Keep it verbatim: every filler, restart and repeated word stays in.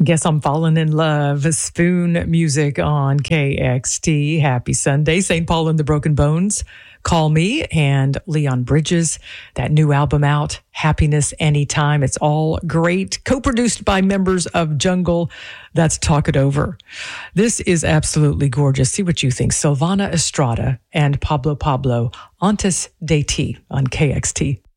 Guess I'm falling in love. Spoon music on K X T. Happy Sunday. Saint Paul and the Broken Bones, Call Me, and Leon Bridges. That new album out, Happiness Anytime. It's all great. Co-produced by members of Jungle. That's Talk It Over. This is absolutely gorgeous. See what you think. Silvana Estrada and Pablo Pablo, Antes de Ti on K X T.